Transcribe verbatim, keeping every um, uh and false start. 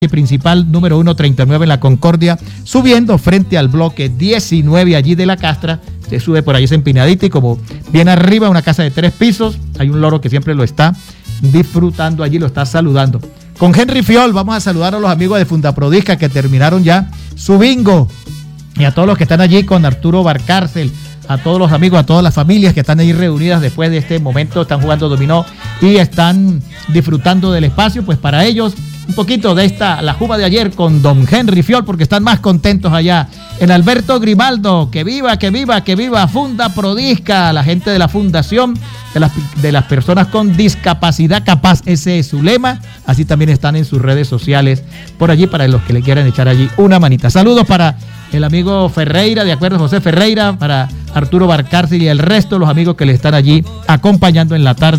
principal número uno treinta y nueve en la Concordia, subiendo frente al bloque diecinueve allí de la Castra. Se sube por ahí esa empinadita y como bien arriba, una casa de tres pisos, hay un loro que siempre lo está disfrutando allí, lo está saludando. Con Henry Fiol vamos a saludar a los amigos de Fundaprodisca que terminaron ya su bingo, y a todos los que están allí con Arturo Barcárcel, a todos los amigos, a todas las familias que están ahí reunidas después de este momento, están jugando dominó y están disfrutando del espacio. Pues para ellos un poquito de esta, la juba de ayer con don Henry Fiol, porque están más contentos allá en Alberto Grimaldo. Que viva, que viva, que viva Fundaprodisca, la gente de la fundación de las, de las personas con discapacidad capaz, ese es su lema. Así también están en sus redes sociales por allí para los que le quieran echar allí una manita. Saludos para el amigo Ferreira, de acuerdo, José Ferreira, para Arturo Barcárcel y el resto de los amigos que le están allí acompañando en la tarde.